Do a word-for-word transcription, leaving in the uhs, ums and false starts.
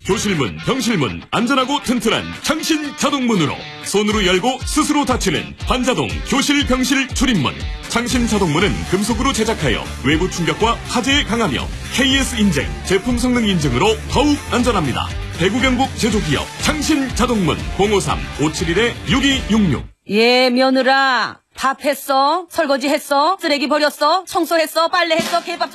교실문, 병실문 안전하고 튼튼한 창신 자동문으로 손으로 열고 스스로 닫히는 반자동 교실 병실 출입문. 창신 자동문은 금속으로 제작하여 외부 충격과 화재에 강하며 케이에스 인증, 제품 성능 인증으로 더욱 안전합니다. 대구 경북 제조기업 창신 자동문 공오삼 오칠일 육이육육. 예, 며느라. 밥 했어? 설거지 했어? 쓰레기 버렸어? 청소했어? 빨래했어? 개밥